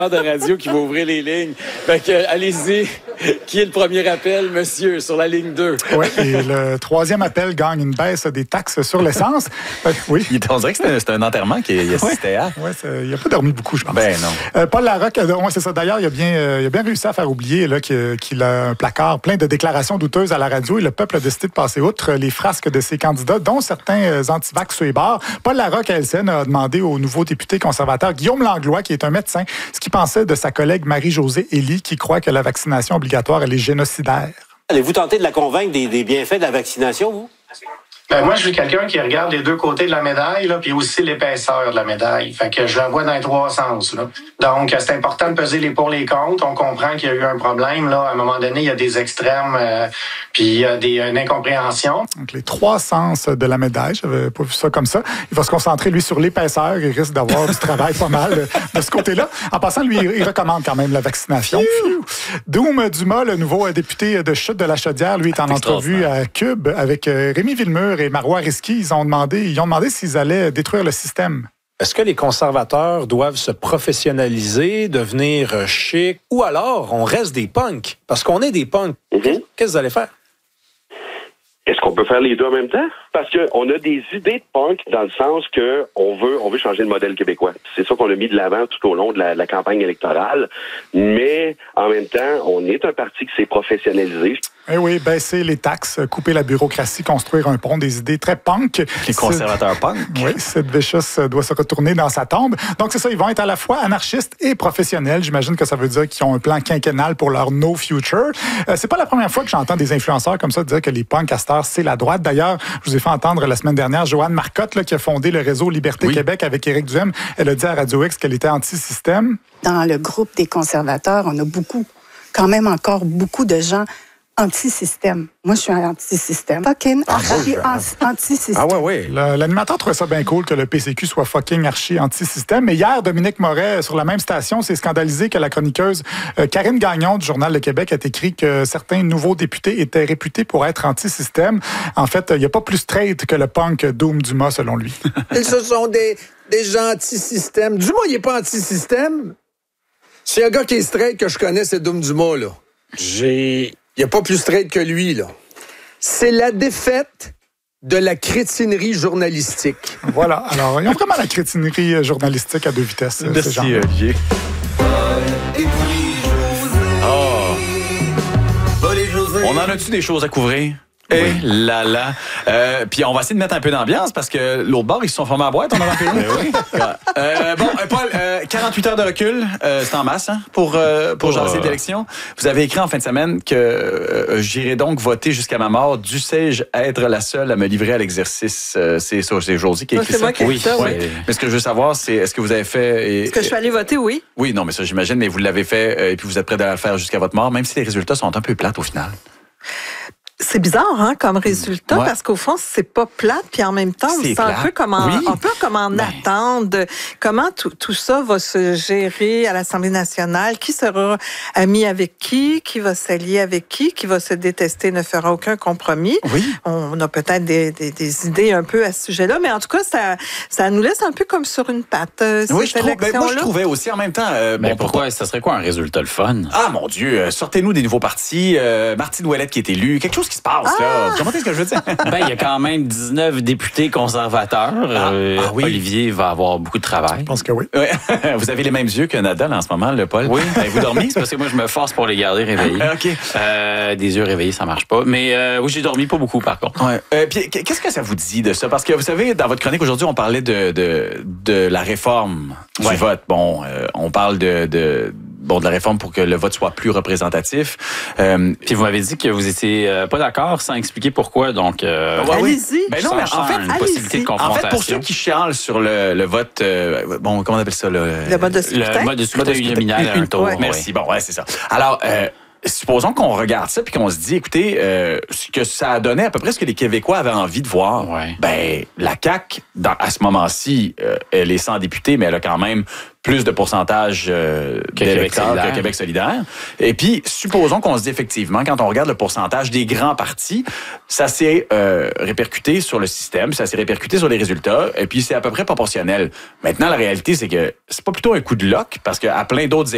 de radio qui va ouvrir les lignes. Fait que, allez-y. Qui est le premier appel, monsieur, sur la ligne 2? Oui, et le troisième appel gagne une baisse des taxes sur l'essence. Oui. On dirait que c'était un enterrement qu'il assistait à. Oui, il n'a pas dormi beaucoup, je pense. Ben non. Paul Larocque, c'est ça. D'ailleurs, il a bien réussi à faire oublier là, qu'il a un placard plein de déclarations douteuses à la radio et le peuple a décidé de passer outre les frasques de ses candidats, dont certains anti-vax sous les barres. Paul Larocque, à LCN, a demandé au nouveau député conservateur Guillaume Langlois, qui est un médecin, ce qu'il pensait de sa collègue Marie-Josée Elie, qui croit que la vaccination obligatoire, elle est génocidaire. Allez-vous tenter de la convaincre des bienfaits de la vaccination, vous? Ben moi, je suis quelqu'un qui regarde les deux côtés de la médaille, là, puis aussi l'épaisseur de la médaille. Fait que je la vois dans les trois sens, là. Donc, c'est important de peser les pour les contre. On comprend qu'il y a eu un problème, là. À un moment donné, il y a des extrêmes, puis il y a une incompréhension. Donc, les trois sens de la médaille, j'avais pas vu ça comme ça. Il va se concentrer, lui, sur l'épaisseur. Il risque d'avoir du travail pas mal de ce côté-là. En passant, lui, il recommande quand même la vaccination. Doom Dumas, le nouveau député de Chute de la Chaudière, lui, est en entrevue à Cube avec Rémi Villemur et Marois Risky. Ils ont demandé s'ils allaient détruire le système. Est-ce que les conservateurs doivent se professionnaliser, devenir chic, ou alors on reste des punks? Parce qu'on est des punks. Qu'est-ce que vous allez faire? Est-ce qu'on peut faire les deux en même temps? Parce qu'on a des idées de punk dans le sens que on veut changer le modèle québécois. C'est ça qu'on a mis de l'avant tout au long de la campagne électorale. Mais en même temps, on est un parti qui s'est professionnalisé. Eh oui, baisser les taxes, couper la bureaucratie, construire un pont, des idées très punk. Les conservateurs punk. Oui, Sid Vicious doit se retourner dans sa tombe. Donc c'est ça, ils vont être à la fois anarchistes et professionnels. J'imagine que ça veut dire qu'ils ont un plan quinquennal pour leur no future. C'est pas la première fois que j'entends des influenceurs comme ça dire que les punks à cette heure, c'est la droite. D'ailleurs, je vous ai fait entendre la semaine dernière Joanne Marcotte, là, qui a fondé le réseau Liberté Québec avec Éric Duhem. Elle a dit à Radio X qu'elle était anti-système. Dans le groupe des conservateurs, on a quand même encore beaucoup de gens anti-système. Moi, je suis un anti-système. Fucking anti-système. Ah ouais. L'animateur trouvait ça bien cool que le PCQ soit fucking archi anti-système. Mais hier, Dominique Moret, sur la même station, s'est scandalisé que la chroniqueuse Karine Gagnon du Journal de Québec a écrit que certains nouveaux députés étaient réputés pour être anti-système. En fait, il n'y a pas plus straight que le punk Doom Dumas, selon lui. Ce sont des gens anti-système. Dumas, il n'est pas anti-système. C'est un gars qui est straight que je connais, c'est Doom Dumas, là. Il n'y a pas plus straight que lui, là. C'est la défaite de la crétinerie journalistique. Voilà. Alors, ils ont vraiment la crétinerie journalistique à deux vitesses. Merci, Olivier. On en a-tu des choses à couvrir? Et là. Puis on va essayer de mettre un peu d'ambiance parce que l'autre bord, ils se sont formés à boîte, on a rappelé. Oui. Paul, 48 heures de recul, c'est en masse pour jaser d'élection. Vous avez écrit en fin de semaine que j'irai donc voter jusqu'à ma mort. Dussé-je être la seule à me livrer à l'exercice? C'est Josie qui a écrit ça. C'est moi qui ai écrit ça, oui. Mais ce que je veux savoir, c'est est-ce que vous avez fait... Est-ce que je suis allée voter, oui? Oui, non, mais ça j'imagine, mais vous l'avez fait et puis vous êtes prêt à le faire jusqu'à votre mort, même si les résultats sont un peu plates au final. C'est bizarre, hein, comme résultat, parce qu'au fond, c'est pas plate, puis en même temps, on se sent un peu comme en attente de comment tout ça va se gérer à l'Assemblée nationale, qui sera ami avec qui va s'allier avec qui va se détester, ne fera aucun compromis. Oui. On a peut-être des idées un peu à ce sujet-là, mais en tout cas, ça nous laisse un peu comme sur une patte, moi, je trouvais aussi en même temps... pourquoi? Ça serait quoi un résultat le fun? Ah, mon Dieu! Sortez-nous des nouveaux partis. Martine Ouellette qui est élue. Quelque chose qui se passe, là. Comment est-ce que je veux dire? Il y a quand même 19 députés conservateurs. Oui. Olivier va avoir beaucoup de travail. Je pense que oui. Vous avez les mêmes yeux que Nadal en ce moment, le Paul. Oui. Vous dormez? C'est parce que moi, je me force pour les garder réveillés. OK. Des yeux réveillés, ça marche pas. Mais oui, j'ai dormi pas beaucoup, par contre. Ouais. Puis, qu'est-ce que ça vous dit de ça? Parce que, vous savez, dans votre chronique aujourd'hui, on parlait de la réforme du vote. Bon, on parle de la réforme pour que le vote soit plus représentatif. Puis vous m'avez dit que vous étiez pas d'accord sans expliquer pourquoi, donc... allez-y! Ben non, mais en fait, une possibilité de confrontation. En fait, pour ceux qui chialent sur le vote... comment on appelle ça? Le mode de scrutin? Le mode de scrutin uninominal à un tour. Merci. Bon, c'est ça. Alors... supposons qu'on regarde ça puis qu'on se dit, écoutez, ce que ça a donné à peu près ce que les Québécois avaient envie de voir. Ben, la CAQ, à ce moment-ci, elle est sans députés, mais elle a quand même plus de pourcentage d'électeurs que Québec solidaire. Et puis, supposons qu'on se dit effectivement, quand on regarde le pourcentage des grands partis, ça s'est répercuté sur le système, ça s'est répercuté sur les résultats, et puis c'est à peu près proportionnel. Maintenant, la réalité, c'est que c'est pas plutôt un coup de luck, parce qu'à plein d'autres